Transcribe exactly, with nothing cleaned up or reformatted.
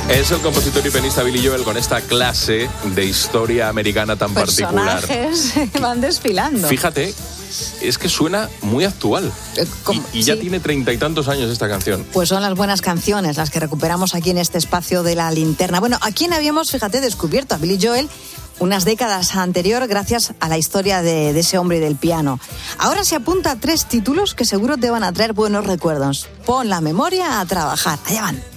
Es el compositor y pianista Billy Joel con esta clase de historia americana tan particular. Personajes van desfilando. Fíjate, es que suena muy actual. Eh, como, y, y ya sí. tiene treinta y tantos años esta canción. Pues son las buenas canciones las que recuperamos aquí en este espacio de La Linterna. Bueno, ¿a quién habíamos, fíjate, descubierto? A Billy Joel unas décadas anterior gracias a la historia de, de ese hombre y del piano. Ahora se apunta a tres títulos que seguro te van a traer buenos recuerdos. Pon la memoria a trabajar. Allá van.